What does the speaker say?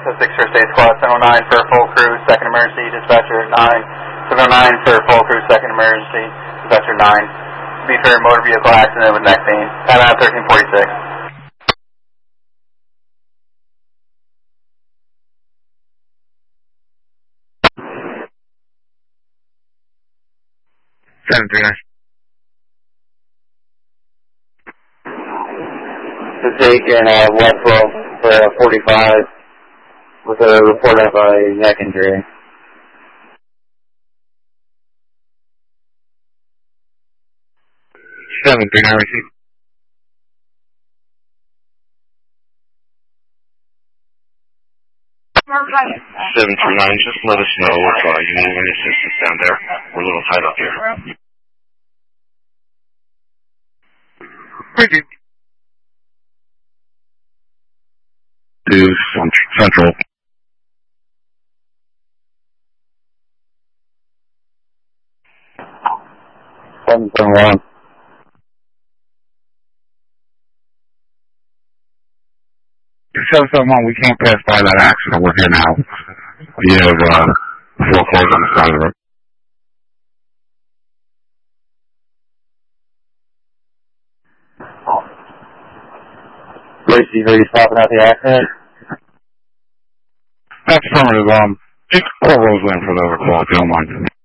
So 6 for State Squad, 709 for full crew, second emergency, dispatcher 9. 709 for full crew, second emergency, dispatcher 9. Be for motor vehicle accident with neck pain. Time out 1346. 739. To take in Westwell for 45 with a report of a neck injury. Seven three nine receive. 739, just let us know if you need any assistance down there. We're a little tight up here. Pretty. To Central. One. 771, we can't pass by that accident. We're here now. We have foreclosed on the side of the road. Gracie, are you stopping at the accident? That's affirmative. Just call Roseland for the other call, if you don't mind.